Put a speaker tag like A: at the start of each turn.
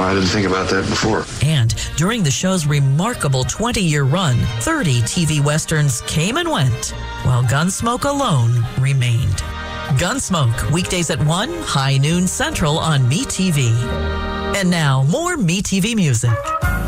A: I didn't think about that before.
B: And during the show's remarkable 20-year run, 30 TV westerns came and went, while Gunsmoke alone remained. Gunsmoke, weekdays at 1, high noon central on MeTV. And now, more MeTV music.